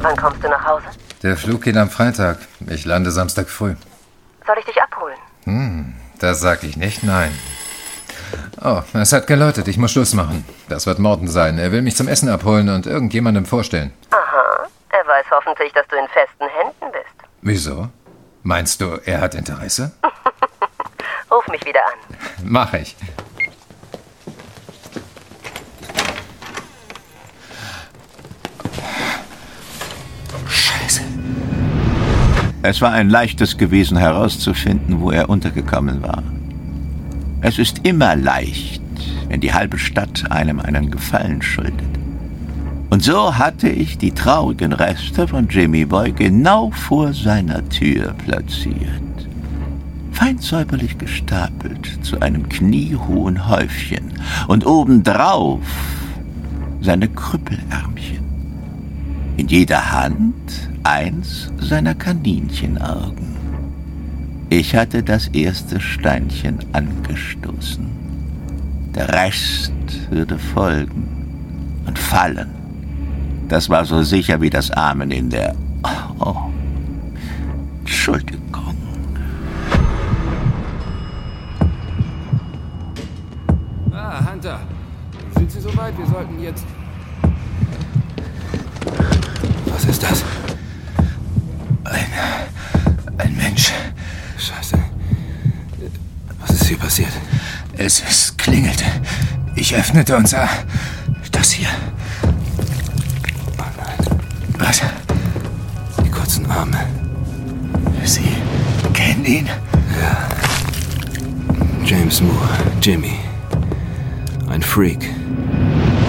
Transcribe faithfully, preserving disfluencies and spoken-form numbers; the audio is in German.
Wann kommst du nach Hause? Der Flug geht am Freitag. Ich lande Samstag früh. Soll ich dich abholen? Hm, das sag ich nicht, nein. Oh, es hat geläutet. Ich muss Schluss machen. Das wird Morten sein. Er will mich zum Essen abholen und irgendjemandem vorstellen. Aha. Er weiß hoffentlich, dass du in festen Händen bist. Wieso? Meinst du, er hat Interesse? Ruf mich wieder an. Mach ich. Scheiße. Es war ein leichtes gewesen, herauszufinden, wo er untergekommen war. Es ist immer leicht, wenn die halbe Stadt einem einen Gefallen schuldet. Und so hatte ich die traurigen Reste von Jimmy Boy genau vor seiner Tür platziert. Fein säuberlich gestapelt zu einem kniehohen Häufchen und obendrauf seine Krüppelärmchen. In jeder Hand eins seiner Kaninchenaugen. Ich hatte das erste Steinchen angestoßen. Der Rest würde folgen und fallen. Das war so sicher wie das Amen in der... Oh, Entschuldigung. Ah, Hunter. Sind Sie soweit? Wir sollten jetzt... Was ist das? Ein... ein Mensch. Scheiße. Was ist hier passiert? Es, es klingelte. Ich öffnete und sah... das hier. Oh nein. Was? Die kurzen Arme. Sie kennen ihn? Ja. James Moore. Jimmy. Ein Freak.